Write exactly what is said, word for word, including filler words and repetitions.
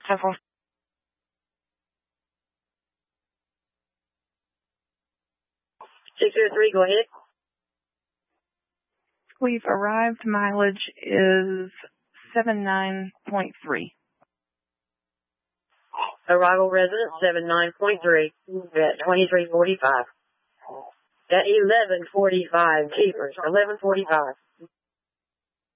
Several. six oh three, go ahead. We've arrived. Mileage is seventy-nine point three. Arrival residence seventy-nine point three at twenty-three forty-five. At eleven forty-five, keepers, eleven forty-five.